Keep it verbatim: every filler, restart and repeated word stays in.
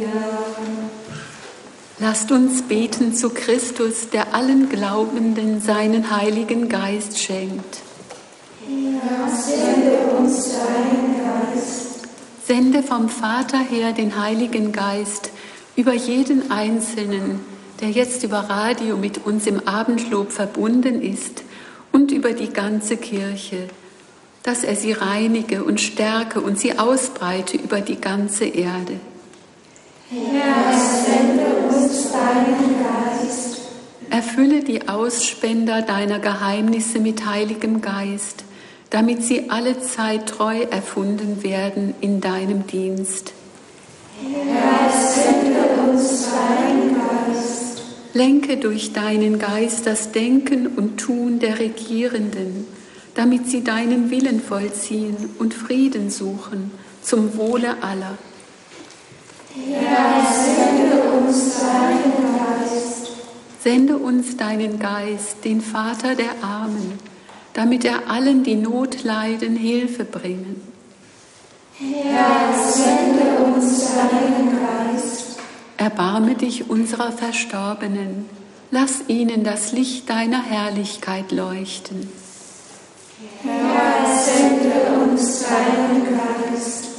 Lasst uns beten zu Christus, der allen Glaubenden seinen Heiligen Geist schenkt. Herr, sende uns deinen Geist. Sende vom Vater her den Heiligen Geist über jeden Einzelnen, der jetzt über Radio mit uns im Abendlob verbunden ist, und über die ganze Kirche, dass er sie reinige und stärke und sie ausbreite über die ganze Erde. Herr, sende uns deinen Geist. Erfülle die Ausspender deiner Geheimnisse mit Heiligem Geist, damit sie alle Zeit treu erfunden werden in deinem Dienst. Herr, sende uns deinen Geist. Lenke durch deinen Geist das Denken und Tun der Regierenden, damit sie deinen Willen vollziehen und Frieden suchen zum Wohle aller. Herr, sende uns deinen Geist. Sende uns deinen Geist, den Vater der Armen, damit er allen, die Not leiden, Hilfe bringen. Herr, sende uns deinen Geist. Erbarme dich unserer Verstorbenen, lass ihnen das Licht deiner Herrlichkeit leuchten. Herr, sende uns deinen Geist.